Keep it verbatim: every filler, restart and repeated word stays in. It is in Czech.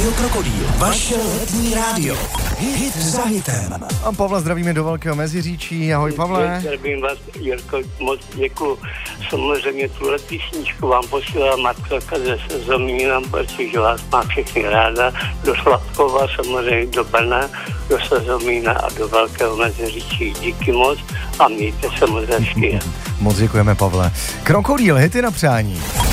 Rádio Krokodýl, vaše letní rádio. Hit za hitem. A Pavla zdravíme do Velkého Meziříčí. Ahoj, Pavle. Zdravím vás, Jirko, moc děkuji. Samozřejmě tuhle písničku vám posílá Marcelka ze Sezomína, protože vás má všechny ráda. Do Sladkova, samozřejmě do Brna, do Sezomína a do Velkého Meziříčí. Díky moc a mějte se moc hezky. Moc děkujeme, Pavle. Krokodýl, hity na přání.